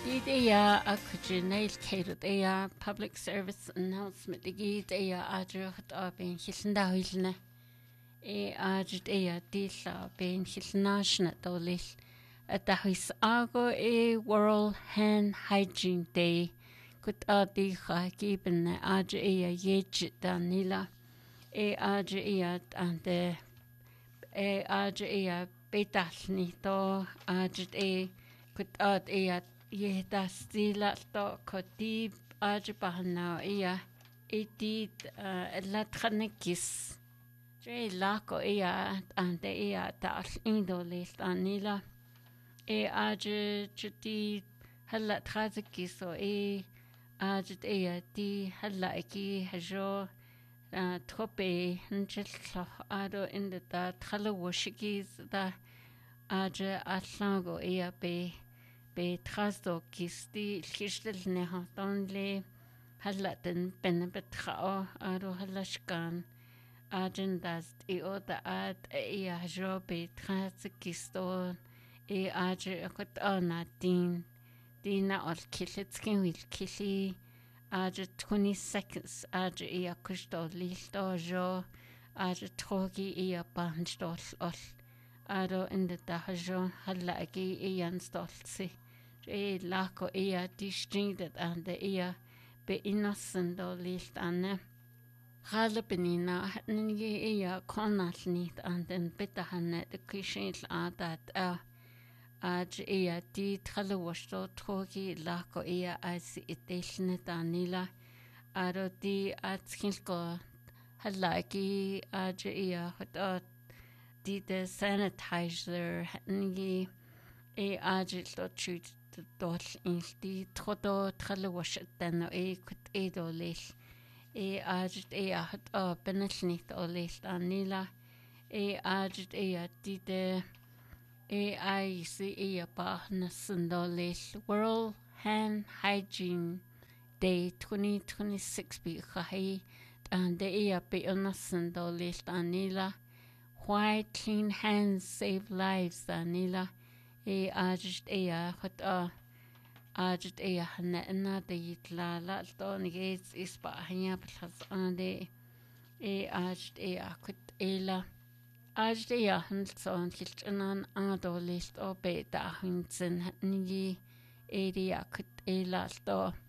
Idea akujinail kairudea public service announcement igidea ajruht abin hilnda hilna ajudea dilla bin hilnashna dolil atahis ago World Hand Hygiene Day kut adiha giben ajea yejita nila ajea ande ajea betalni to ajea kut adea Ye das stila to kotib ajbahna iya edit latranekis je lako iya ante iya tal indolist anila aj juti halla trazekis o aj iya di halla ki hajo trope njillo ado inda thalawashikis da aj atlango iya be trasto kisti kistel neha tonle halaten penbetrao aro halashkan agendas oda ad ya jobe tras kisto aj akot ona dina ol kilitskin wil kili aj 20 seconds aj ya kusto listo jo aj trogi ya bandstol ol aro inda hajo halagi ian stoltsi lako distingued and be innocent or lilt anne Halbenina ningi konal nit and den bitahanne de kishin adat aj di tralosto trogi lako as idelne danila aro di atskilko halagi aj hot di the sanitizer ningi ajil to chut dol inti trodo tralowash den kut edolil ajit hat benelnit olil anila ajit di the I see ba nasundolil World Hand Hygiene Day 2026 bi khahi and the be nasundolil anila Why clean hands save lives anila ajit hot ajit hanna de yitla la ton gates ispa hanya plus ande ajit kut ela ajit hanson hilchanan adolist o beta hinsen ni kut ela to